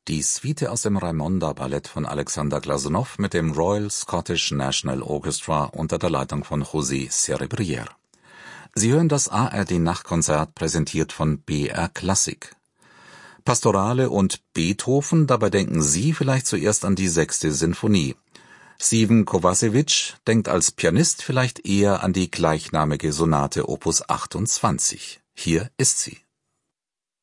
Die Suite aus dem Raimonda-Ballett von Alexander Glazunov mit dem Royal Scottish National Orchestra unter der Leitung von José Cerebrière. Sie hören das ARD-Nachtkonzert, präsentiert von BR Klassik. Pastorale und Beethoven, dabei denken Sie vielleicht zuerst an die 6. Sinfonie. Steven Kovačević denkt als Pianist vielleicht eher an die gleichnamige Sonate Opus 28. Hier ist sie.